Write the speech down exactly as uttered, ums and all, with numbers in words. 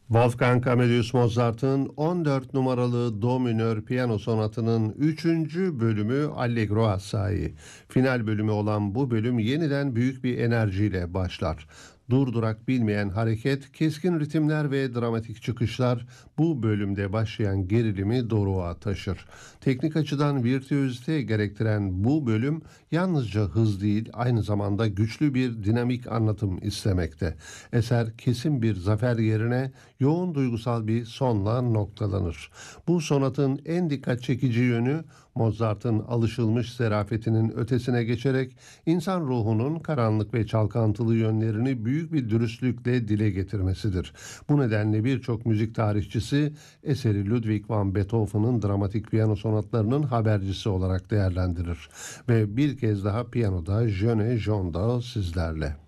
Wolfgang Amadeus Mozart'ın on dört numaralı Do minör piyano sonatının üçüncü bölümü Allegro Assai. Final bölümü olan bu bölüm yeniden büyük bir enerjiyle başlar. Durdurak bilmeyen hareket, keskin ritimler ve dramatik çıkışlar bu bölümde başlayan gerilimi doruğa taşır. Teknik açıdan virtüözite gerektiren bu bölüm yalnızca hız değil, aynı zamanda güçlü bir dinamik anlatım istemekte. Eser kesin bir zafer yerine yoğun duygusal bir sonla noktalanır. Bu sonatın en dikkat çekici yönü Mozart'ın alışılmış zerafetinin ötesine geçerek insan ruhunun karanlık ve çalkantılı yönlerini büyük bir dürüstlükle dile getirmesidir. Bu nedenle birçok müzik tarihçisi eseri Ludwig van Beethoven'ın dramatik piyano sonatlarının habercisi olarak değerlendirir. Ve bir kez daha piyanoda Jöne Jonda sizlerle.